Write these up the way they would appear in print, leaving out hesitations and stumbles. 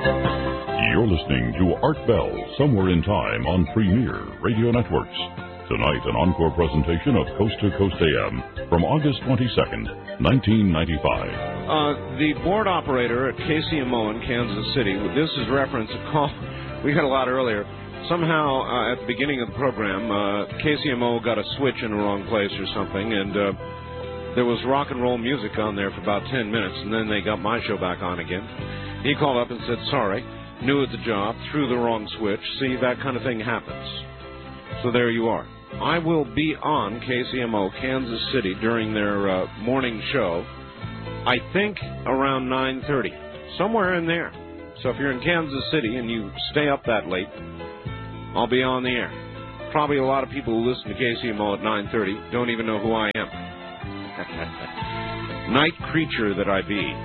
You're listening to Art Bell, Somewhere in Time on Premier Radio Networks. Tonight, an encore presentation of Coast to Coast AM from August 22nd, 1995. The board operator at KCMO in Kansas City, this is reference a call we got a lot earlier. Somehow, at the beginning of the program, KCMO got a switch in the wrong place or something, and there was rock and roll music on there for about 10 minutes, and then they got my show back on again. He called up and said, sorry, new at the job, threw the wrong switch. See, that kind of thing happens. So there you are. I will be on KCMO, Kansas City, during their morning show, I think around 9:30, somewhere in there. So if you're in Kansas City and you stay up that late, I'll be on the air. Probably a lot of people who listen to KCMO at 9:30 don't even know who I am. Night creature that I be.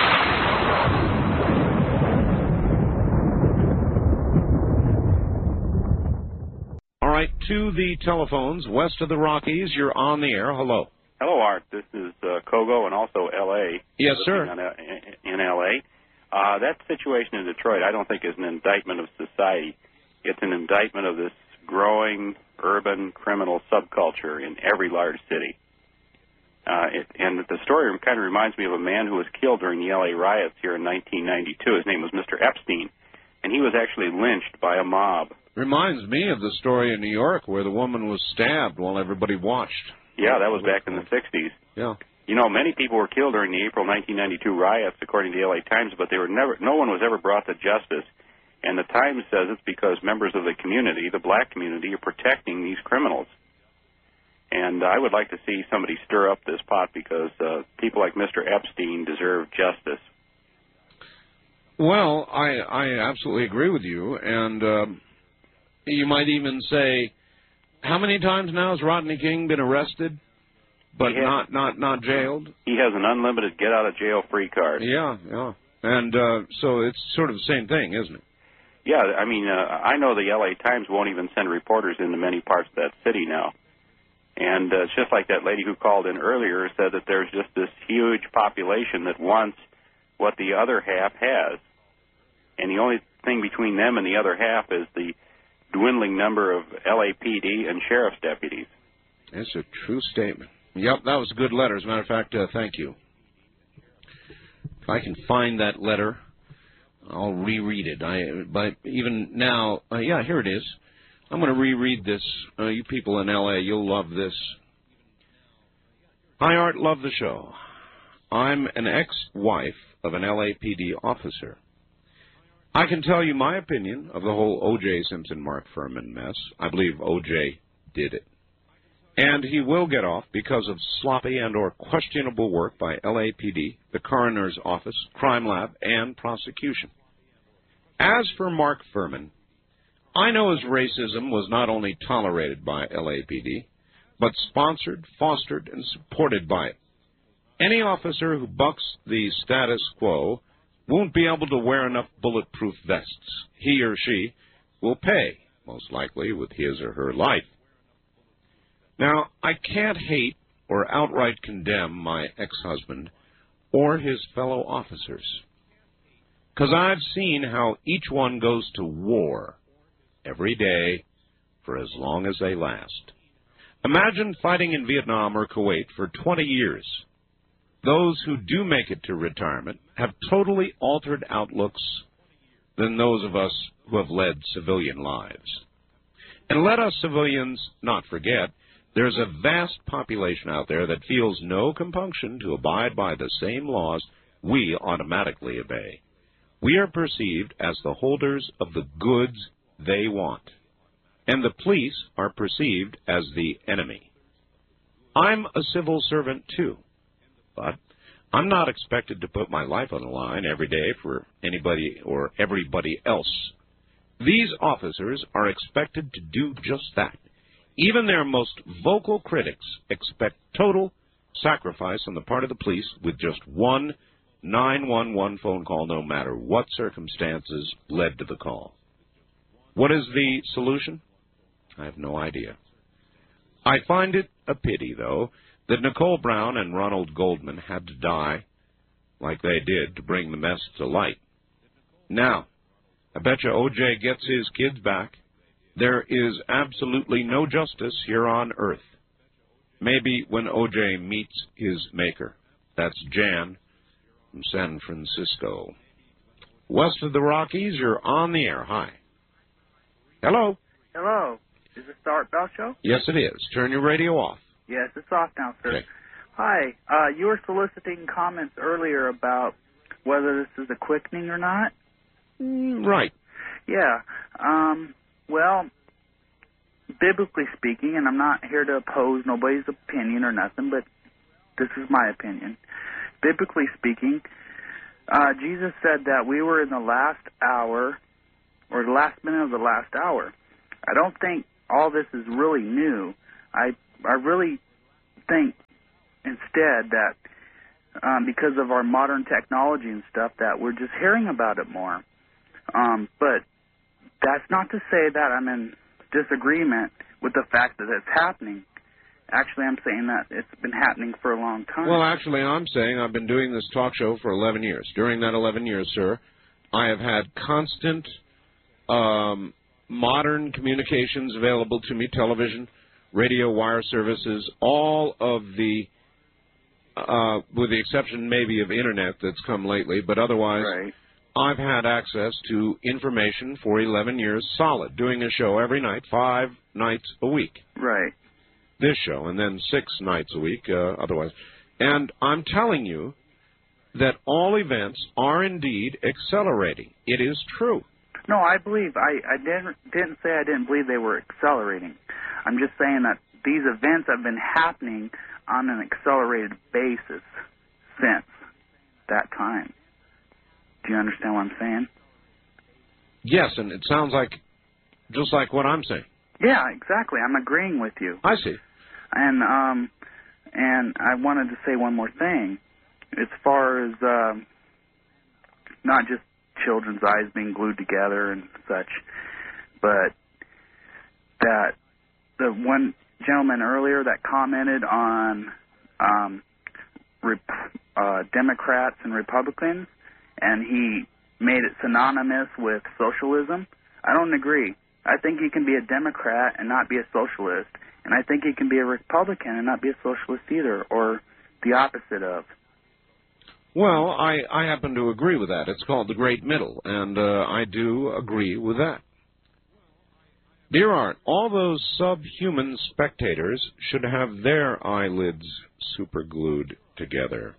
All right, to the telephones west of the Rockies. You're on the air. Hello. Hello, Art. This is Kogo and also L.A. Yes, sir. In L.A. That situation in Detroit, I don't think is an indictment of society. It's an indictment of this growing urban criminal subculture in every large city. And the story kind of reminds me of a man who was killed during the L.A. riots here in 1992. His name was Mr. Epstein, and he was actually lynched by a mob. Reminds me of the story in New York where the woman was stabbed while everybody watched. Yeah, that was back in the 60s. Yeah. You know, many people were killed during the April 1992 riots, according to the L.A. Times, but no one was ever brought to justice. And the Times says it's because members of the community, the black community, are protecting these criminals. And I would like to see somebody stir up this pot because people like Mr. Epstein deserve justice. Well, I absolutely agree with you. And you might even say, how many times now has Rodney King been arrested, but not jailed? He has an unlimited get-out-of-jail-free card. Yeah. And so it's sort of the same thing, isn't it? Yeah, I mean, I know the L.A. Times won't even send reporters into many parts of that city now. And it's just like that lady who called in earlier said that there's just this huge population that wants what the other half has. And the only thing between them and the other half is the dwindling number of LAPD and sheriff's deputies. That's a true statement. Yep, that was a good letter. As a matter of fact, thank you. If I can find that letter, I'll reread it. But even now, yeah, here it is. I'm going to reread this. You people in L.A., you'll love this. Hi, Art, love the show. I'm an ex-wife of an LAPD officer. I can tell you my opinion of the whole O.J. Simpson, Mark Furman mess. I believe O.J. did it. And he will get off because of sloppy and or questionable work by LAPD, the coroner's office, crime lab, and prosecution. As for Mark Furman, I know his racism was not only tolerated by LAPD, but sponsored, fostered, and supported by it. Any officer who bucks the status quo won't be able to wear enough bulletproof vests. He or she will pay, most likely with his or her life. Now, I can't hate or outright condemn my ex-husband or his fellow officers, because I've seen how each one goes to war every day for as long as they last. Imagine fighting in Vietnam or Kuwait for 20 years. Those who do make it to retirement have totally altered outlooks than those of us who have led civilian lives. And let us civilians not forget, there's a vast population out there that feels no compunction to abide by the same laws we automatically obey. We are perceived as the holders of the goods they want, and the police are perceived as the enemy. I'm a civil servant too, but I'm not expected to put my life on the line every day for anybody or everybody else. These officers are expected to do just that. Even their most vocal critics expect total sacrifice on the part of the police with just one 911 phone call, no matter what circumstances led to the call. What is the solution? I have no idea. I find it a pity, though, that Nicole Brown and Ronald Goldman had to die like they did to bring the mess to light. Now, I bet you O.J. gets his kids back. There is absolutely no justice here on earth. Maybe when O.J. meets his maker. That's Jan from San Francisco. West of the Rockies, you're on the air. Hi. Hello. Hello. Is this the Art Bell Show? Yes, it is. Turn your radio off. Yes, it's off now, sir. Okay. Hi. You were soliciting comments earlier about whether this is a quickening or not. Right. Yeah. Well, biblically speaking, and I'm not here to oppose nobody's opinion or nothing, but this is my opinion. Biblically speaking, Jesus said that we were in the last hour, or the last minute of the last hour. I don't think all this is really new. I really think instead that because of our modern technology and stuff that we're just hearing about it more. But that's not to say that I'm in disagreement with the fact that it's happening. Actually, I'm saying that it's been happening for a long time. Well, actually, I'm saying I've been doing this talk show for 11 years. During that 11 years, sir, I have had constant modern communications available to me, television, radio, wire services, all of the, with the exception maybe of Internet that's come lately, but otherwise Right. I've had access to information for 11 years solid, doing a show every night, 5 nights a week. Right. This show, and then 6 nights a week otherwise. And I'm telling you that all events are indeed accelerating. It is true. No, I believe. I didn't say I didn't believe they were accelerating. I'm just saying that these events have been happening on an accelerated basis since that time. Do you understand what I'm saying? Yes, and it sounds like just like what I'm saying. Yeah, exactly. I'm agreeing with you. I see. And I wanted to say one more thing. As far as not just children's eyes being glued together and such, but that the one gentleman earlier that commented on Democrats and Republicans, and he made it synonymous with socialism, I don't agree. I think you can be a Democrat and not be a socialist, and I think you can be a Republican and not be a socialist either, or the opposite of. Well, I happen to agree with that. It's called the Great Middle, and I do agree with that. Dear Art, all those subhuman spectators should have their eyelids superglued together.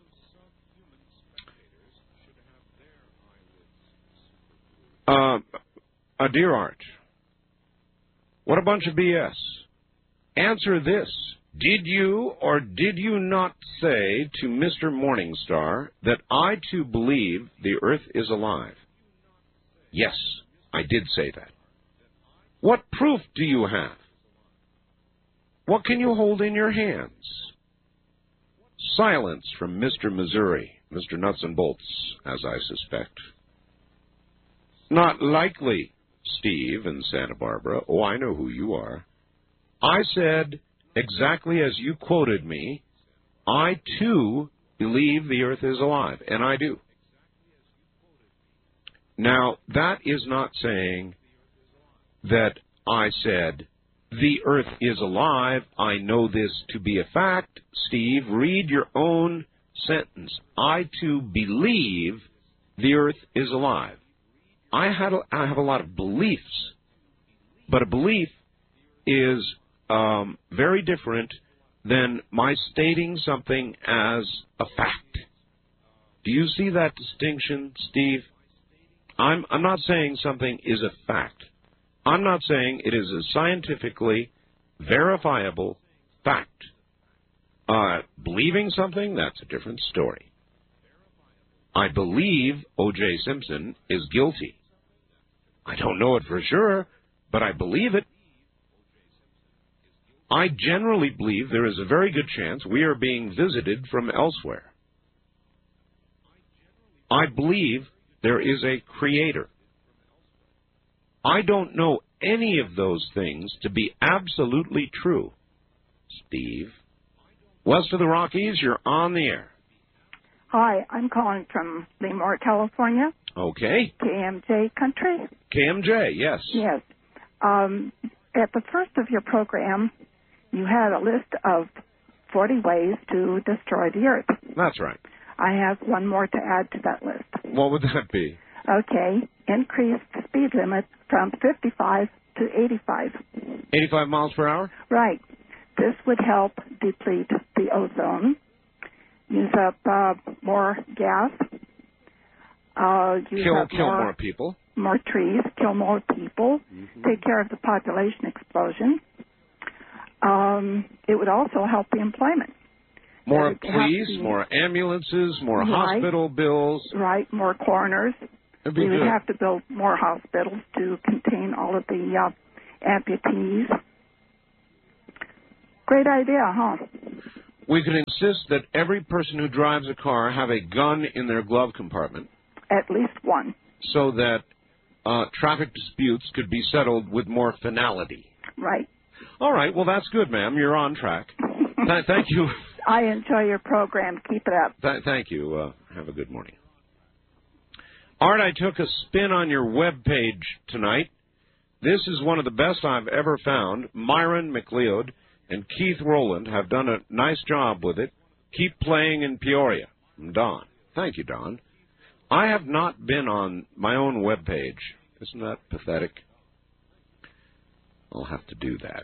Dear Art, what a bunch of BS. Answer this. Did you or did you not say to Mr. Morningstar that I too believe the earth is alive? Yes, I did say that. What proof do you have? What can you hold in your hands? Silence from Mr. Missouri, Mr. Nuts and Bolts, as I suspect. Not likely, Steve in Santa Barbara. Oh, I know who you are. I said, exactly as you quoted me, I too believe the earth is alive, and I do. Now, that is not saying that I said, the earth is alive, I know this to be a fact. Steve, read your own sentence. I too believe the earth is alive. I have a lot of beliefs, but a belief is very different than my stating something as a fact. Do you see that distinction, Steve? I'm not saying something is a fact. I'm not saying it is a scientifically verifiable fact. Believing something, that's a different story. I believe O.J. Simpson is guilty. I don't know it for sure, but I believe it. I generally believe there is a very good chance we are being visited from elsewhere. I believe there is a creator. I don't know any of those things to be absolutely true. Steve, west of the Rockies, you're on the air. Hi, I'm calling from Lemoore, California. Okay. KMJ Country. KMJ, yes. Yes. At the first of your program, you had a list of 40 ways to destroy the earth. That's right. I have one more to add to that list. What would that be? Okay. Increase the speed limit from 55 to 85. 85 miles per hour? Right. This would help deplete the ozone, use up more gas, kill more people. More trees, kill more people, take care of the population explosion. It would also help the employment. More police, more ambulances, more hospital bills. Right, more coroners. We would have to build more hospitals to contain all of the amputees. Great idea, huh? We could insist that every person who drives a car have a gun in their glove compartment. At least one. So that traffic disputes could be settled with more finality. Right. All right. Well, that's good, ma'am. You're on track. Thank you. I enjoy your program. Keep it up. Thank you. Have a good morning. Art, I took a spin on your web page tonight. This is one of the best I've ever found. Myron McLeod and Keith Rowland have done a nice job with it. Keep playing in Peoria. Don. Thank you, Don. I have not been on my own web page. Isn't that pathetic? I'll have to do that.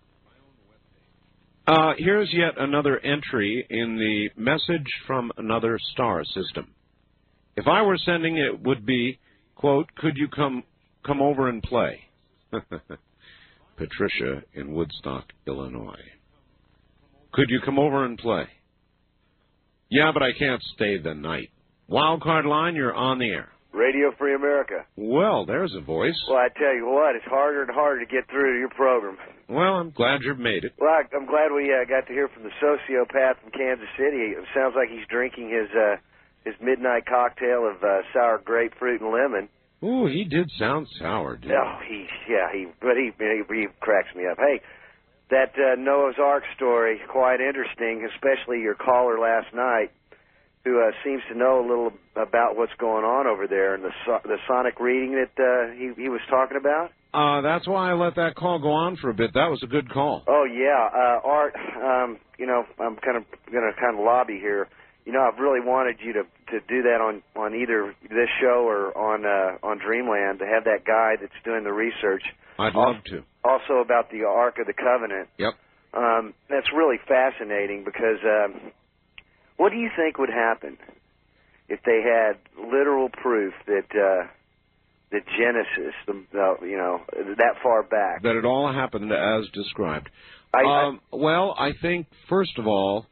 Here's yet another entry in the message from another star system. If I were sending it, it would be, quote, could you come over and play? Patricia in Woodstock, Illinois. Could you come over and play? Yeah, but I can't stay the night. Wildcard line, you're on the air. Radio Free America. Well, there's a voice. Well, I tell you what, it's harder and harder to get through to your program. Well, I'm glad you've made it. Well, I'm glad we got to hear from the sociopath from Kansas City. It sounds like he's drinking his midnight cocktail of sour grapefruit and lemon. Ooh, he did sound sour, didn't he? Oh, he cracks me up. Hey, that Noah's Ark story, quite interesting, especially your caller last night, who seems to know a little about what's going on over there and the sonic reading that he was talking about. That's why I let that call go on for a bit. That was a good call. Oh yeah, Art. I'm going to lobby here. I've really wanted you to do that on either this show or on Dreamland, to have that guy that's doing the research. I'd love to. Also about the Ark of the Covenant. Yep. That's really fascinating because what do you think would happen if they had literal proof that Genesis, that far back, that it all happened as described? Well, I think first of all,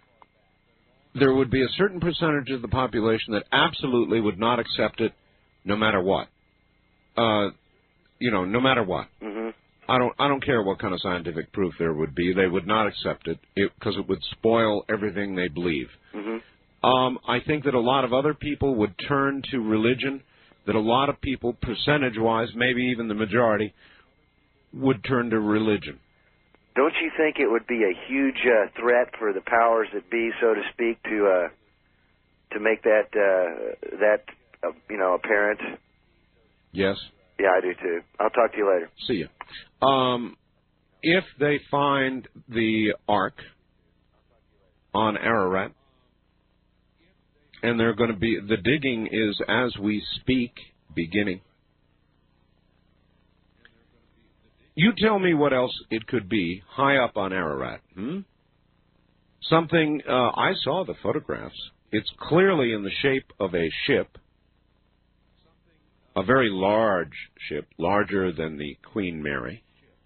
there would be a certain percentage of the population that absolutely would not accept it, no matter what. No matter what. Mm-hmm. I don't care what kind of scientific proof there would be. They would not accept it because it would spoil everything they believe. Mm-hmm. I think that a lot of other people would turn to religion, that a lot of people, percentage-wise, maybe even the majority, would turn to religion. Don't you think it would be a huge threat for the powers that be, so to speak, to make that apparent? Yes. Yeah, I do too. I'll talk to you later. See you. If they find the Ark on Ararat, and they're going to be, the digging is, as we speak, beginning. You tell me what else it could be high up on Ararat. Something, I saw the photographs. It's clearly in the shape of a ship, a very large ship, larger than the Queen Mary.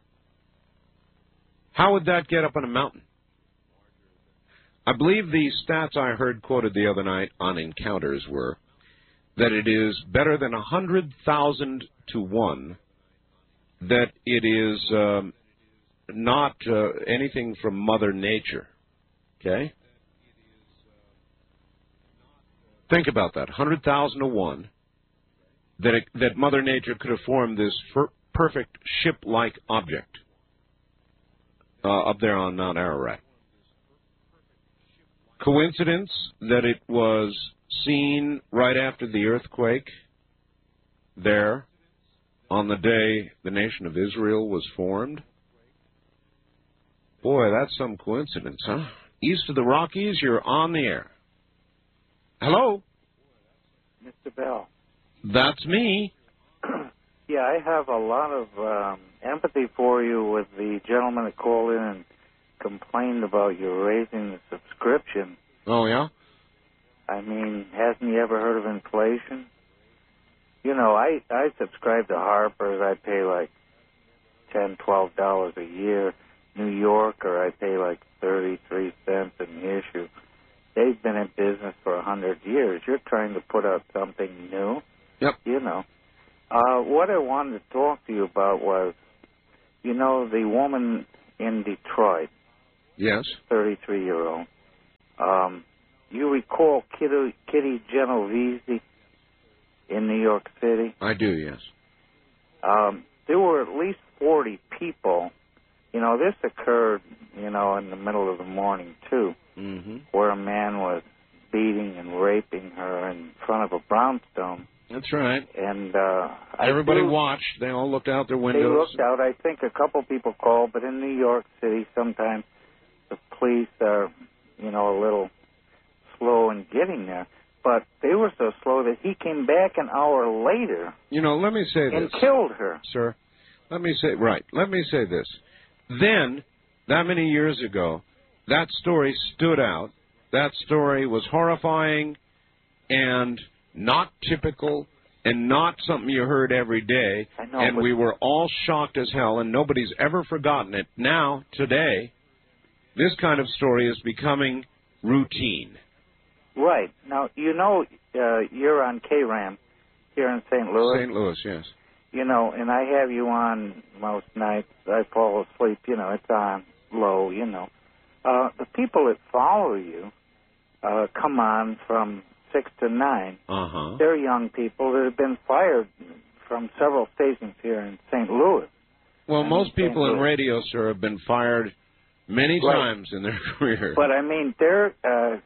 How would that get up on a mountain? I believe the stats I heard quoted the other night on encounters were that it is better than 100,000 to 1 that it is not anything from Mother Nature. Okay? Think about that. 100,000 to 1 that Mother Nature could have formed this perfect ship-like object up there on Mount Ararat. Coincidence that it was seen right after the earthquake there on the day the nation of Israel was formed? Boy, that's some coincidence, huh? East of the Rockies, you're on the air. Hello? Mr. Bell. That's me. Yeah, I have a lot of empathy for you with the gentleman that called in and complained about you raising the subscription. Oh, yeah? I mean, hasn't he ever heard of inflation? You know, I subscribe to Harper's. I pay like $10, $12 a year. New Yorker, I pay like 33 cents an issue. They've been in business for 100 years. You're trying to put out something new. Yep. You know. What I wanted to talk to you about was, you know, the woman in Detroit. Yes. 33-year-old. You recall Kitty Genovese in New York City? I do, yes. There were at least 40 people. You know, this occurred, you know, in the middle of the morning, too, where a man was beating and raping her in front of a brownstone. That's right. And everybody watched. They all looked out their windows. They looked out. I think a couple people called, but in New York City, sometimes the police are, you know, a little slow in getting there. But they were so slow that he came back an hour later. You know, let me say this. And killed her. Sir, let me say this. Then, that many years ago, that story stood out. That story was horrifying and not typical and not something you heard every day. I know, and we were all shocked as hell, and nobody's ever forgotten it. Now, today, this kind of story is becoming routine. Right. Now, you know, you're on KRAM here in St. Louis. St. Louis, yes. You know, and I have you on most nights. I fall asleep, you know, it's on low, you know. The people that follow you come on from 6 to 9. They're young people that have been fired from several stations here in St. Louis. Well, most people in radio, sir, have been fired many times in their career. But, I mean, they're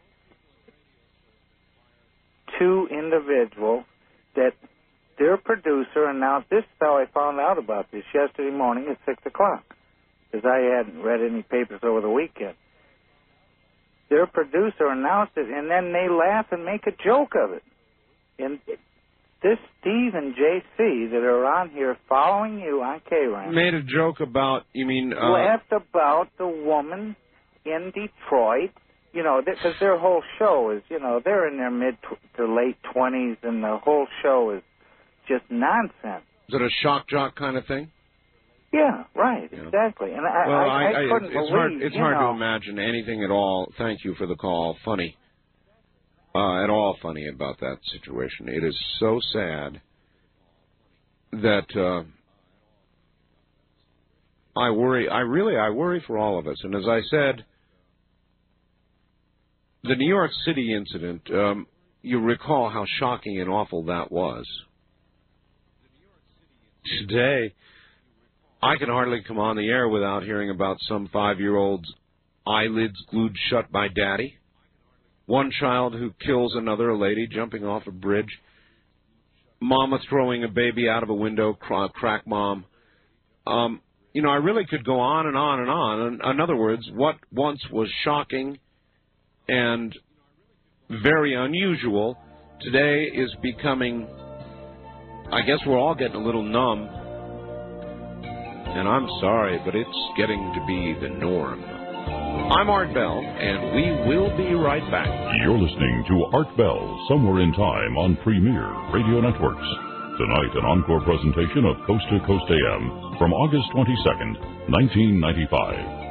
two individuals that their producer announced, this is how I found out about this yesterday morning at 6 o'clock, because I hadn't read any papers over the weekend. Their producer announced it, and then they laugh and make a joke of it. And this Steve and J.C. that are on here following you on K-Ram made a joke about, you mean... laughed about the woman in Detroit, you know, because their whole show is, you know, they're in their mid to late 20s, and the whole show is just nonsense. Is it a shock jock kind of thing? Yeah, right, exactly. And I couldn't believe, it's hard to imagine anything at all. Thank you for the call. Funny. At all funny about that situation. It is so sad that I worry. I worry for all of us. And as I said, the New York City incident, you recall how shocking and awful that was. Today, I can hardly come on the air without hearing about some 5-year-old's eyelids glued shut by daddy. One child who kills another, a lady jumping off a bridge. Mama throwing a baby out of a window, crack mom. You know, I really could go on and on and on. In other words, what once was shocking and very unusual, today is becoming, I guess we're all getting a little numb. And I'm sorry, but it's getting to be the norm. I'm Art Bell, and we will be right back. You're listening to Art Bell, Somewhere in Time on Premier Radio Networks. Tonight, an encore presentation of Coast to Coast AM from August 22nd, 1995.